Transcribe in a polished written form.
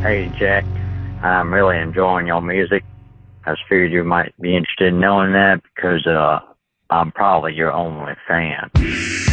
Hey, Jack, I'm really enjoying your music. I just figured you might be interested in knowing that because I'm probably your only fan.